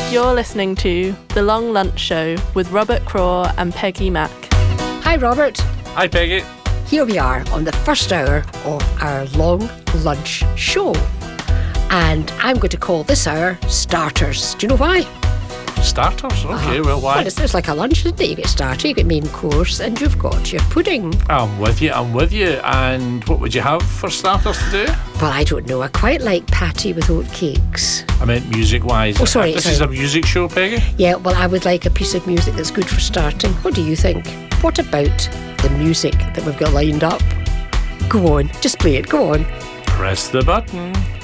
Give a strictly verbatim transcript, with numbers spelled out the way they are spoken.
You're listening to The Long Lunch Show with Robert Craw and Peggy Mack. Hi, Robert. Hi, Peggy. Here we are on the first hour of our Long Lunch Show. And I'm going to call this hour Starters. Do you know why? Starters? Okay, uh-huh. well, why? Well, it's, it's like a lunch, isn't it? You get starter, you get main course, and you've got your pudding. I'm with you, I'm with you. And what would you have for starters today? Well, I don't know. I quite like patty with oat cakes. I meant music-wise. Oh, sorry. This sorry. is a music show, Peggy? Yeah, well, I would like a piece of music that's good for starting. What do you think? What about the music that we've got lined up? Go on, just play it, go on. Press the button.